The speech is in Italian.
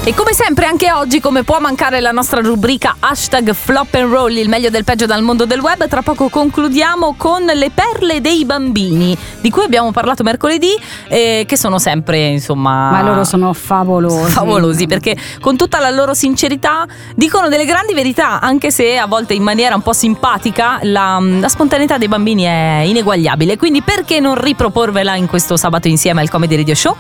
E come sempre anche oggi, come può mancare la nostra rubrica hashtag Flop and Roll, il meglio del peggio dal mondo del web. Tra poco concludiamo con le perle dei bambini, di cui abbiamo parlato mercoledì, che sono sempre, insomma... Ma loro sono favolosi, perché con tutta la loro sincerità dicono delle grandi verità, anche se a volte in maniera un po' simpatica. La spontaneità dei bambini è ineguagliabile, quindi perché non riproporvela in questo sabato insieme al Comedy Radio Show?